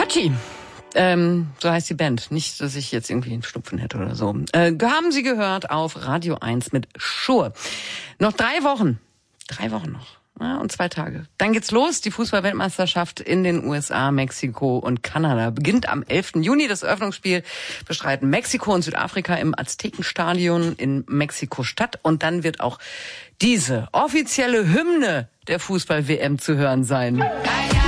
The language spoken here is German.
Hatschi. So heißt die Band. Nicht, dass ich jetzt irgendwie einen Schnupfen hätte oder so. Haben Sie gehört auf Radio 1 mit Schur. Noch 3 Wochen. 3 Wochen noch. Ja, und 2 Tage. Dann geht's los. Die Fußball-Weltmeisterschaft in den USA, Mexiko und Kanada beginnt am 11. Juni. Das Eröffnungsspiel bestreiten Mexiko und Südafrika im Aztekenstadion in Mexiko-Stadt. Und dann wird auch diese offizielle Hymne der Fußball-WM zu hören sein.